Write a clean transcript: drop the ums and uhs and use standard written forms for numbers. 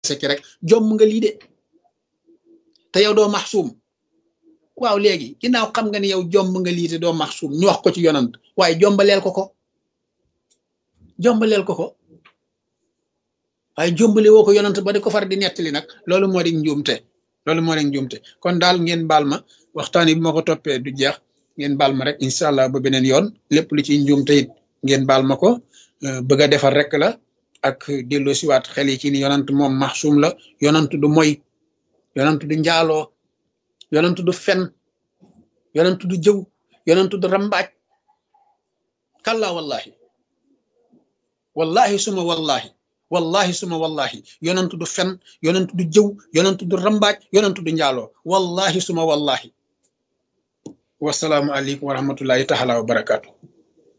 ci rek jomm nga lii de te yow doo maxsuum waaw léegi ginnaaw xam nga ni yow jomb nga lii te doo maxsuum ñu wax ko ci yonant waaye jombaleel ko waaye jombale woo ko yonant ba di ko far di nettali nag loolu moo di njuumte kon daal ngeen baal ma waxtaan yi bu ma ko toppee du jeex ngeen baal ma rek incha allah ba beneen yoon lépp lu ci njuumte it ngeen baal ma ko bëgg a defar rek la ak dello siwaat xel yi ci ni yonant moom maxsuum la yonant du moy yonant du njaaloo yonant du fen yonant du jëw yonant du rambaaj kalla wallahi suma wallahi yonant du fen yonant du jëw yonant du rambaaj yonant du njaaloo wallahi suma wallahi wasalaamu aleykum wa rahmatullahi taala wa barakaatu